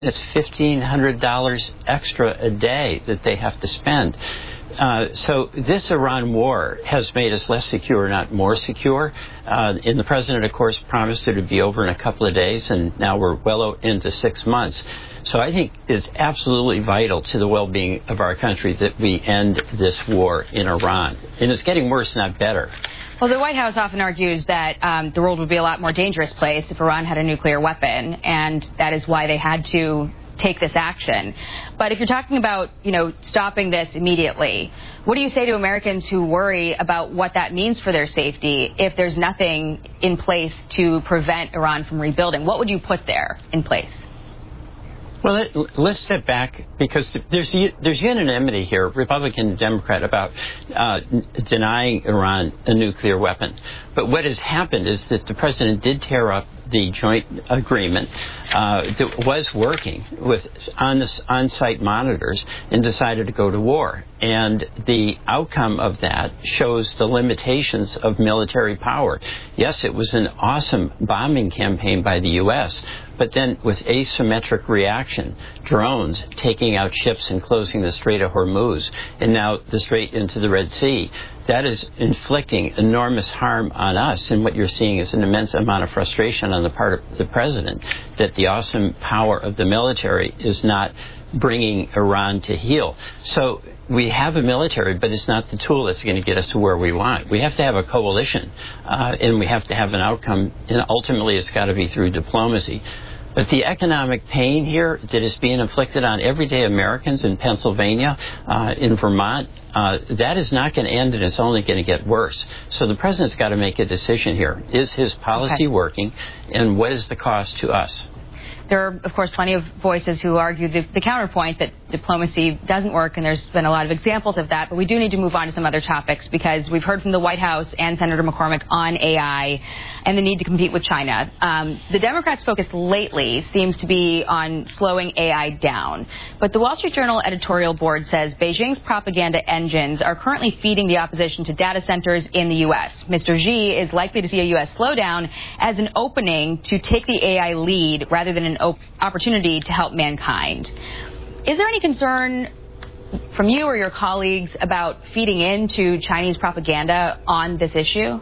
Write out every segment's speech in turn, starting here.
It's $1,500 extra a day that they have to spend. So this Iran war has made us less secure, not more secure. And the president, of course, promised it would be over in a couple of days, and now we're well into 6 months. So I think it's absolutely vital to the well-being of our country that we end this war in Iran. And it's getting worse, not better. Well, the White House often argues that the world would be a lot more dangerous place if Iran had a nuclear weapon, and that is why they had to take this action. But if you're talking about, stopping this immediately, what do you say to Americans who worry about what that means for their safety if there's nothing in place to prevent Iran from rebuilding? What would you put there in place? Well, let's step back, because there's unanimity here, Republican and Democrat, about denying Iran a nuclear weapon. But what has happened is that the president did tear up the joint agreement that was working with on-site monitors and decided to go to war. And the outcome of that shows the limitations of military power. Yes, it was an awesome bombing campaign by the U.S., but then with asymmetric reaction, drones taking out ships and closing the Strait of Hormuz, and now the Strait into the Red Sea, that is inflicting enormous harm on us. And what you're seeing is an immense amount of frustration on the part of the president that the awesome power of the military is not bringing Iran to heel. So we have a military, but it's not the tool that's going to get us to where we want. We have to have a coalition, and we have to have an outcome, and ultimately it's got to be through diplomacy. But the economic pain here that is being inflicted on everyday Americans in Pennsylvania, in Vermont, that is not going to end, and it's only going to get worse. So the president's got to make a decision here. Is his policy working, and what is the cost to us? There are, of course, plenty of voices who argue the counterpoint that diplomacy doesn't work, and there's been a lot of examples of that. But we do need to move on to some other topics, because we've heard from the White House and Senator McCormick on AI and the need to compete with China. The Democrats' focus lately seems to be on slowing AI down. But the Wall Street Journal editorial board says Beijing's propaganda engines are currently feeding the opposition to data centers in the U.S. Mr. Xi is likely to see a U.S. slowdown as an opening to take the AI lead rather than an opportunity to help mankind. Is there any concern from you or your colleagues about feeding into Chinese propaganda on this issue?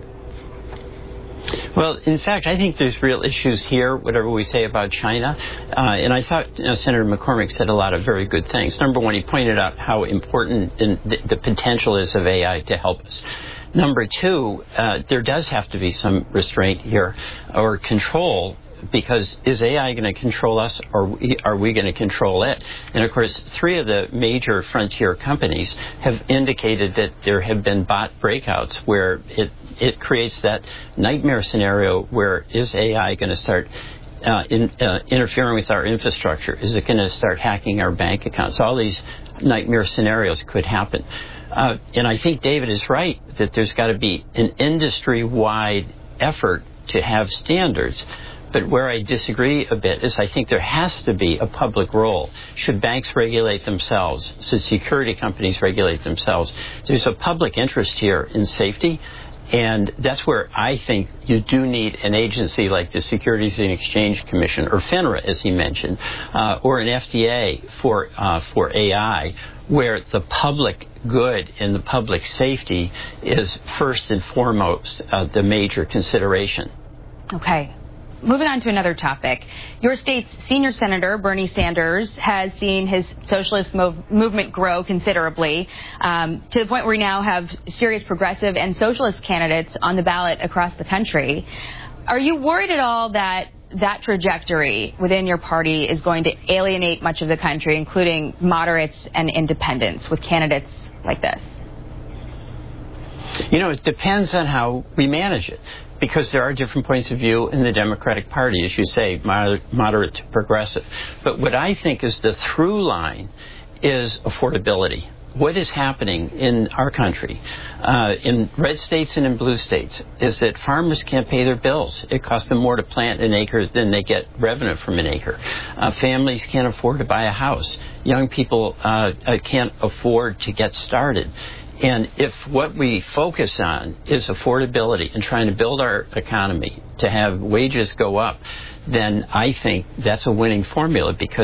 Well, in fact, I think there's real issues here, whatever we say about China. And I thought Senator McCormick said a lot of very good things. Number one, he pointed out how important the potential is of AI to help us. Number two, there does have to be some restraint here, or control, because is AI going to control us, or are we going to control it? And of course, 3 of the major frontier companies have indicated that there have been bot breakouts where it creates that nightmare scenario where is AI going to start interfering with our infrastructure? Is it going to start hacking our bank accounts? All these nightmare scenarios could happen. And I think David is right that there's got to be an industry-wide effort to have standards. But where I disagree a bit is I think there has to be a public role. Should banks regulate themselves? Should security companies regulate themselves? There's a public interest here in safety, and that's where I think you do need an agency like the Securities and Exchange Commission, or FINRA, as he mentioned, or an FDA for AI, where the public good and the public safety is first and foremost the major consideration. Okay. Moving on to another topic. Your state's senior senator, Bernie Sanders, has seen his socialist movement grow considerably to the point where we now have serious progressive and socialist candidates on the ballot across the country. Are you worried at all that that trajectory within your party is going to alienate much of the country, including moderates and independents, with candidates like this? It depends on how we manage it, because there are different points of view in the Democratic Party, as you say, moderate to progressive. But what I think is the through line is affordability. What is happening in our country, in red states and in blue states, is that farmers can't pay their bills. It costs them more to plant an acre than they get revenue from an acre. Families can't afford to buy a house. Young people can't afford to get started. And if what we focus on is affordability and trying to build our economy to have wages go up, then I think that's a winning formula, because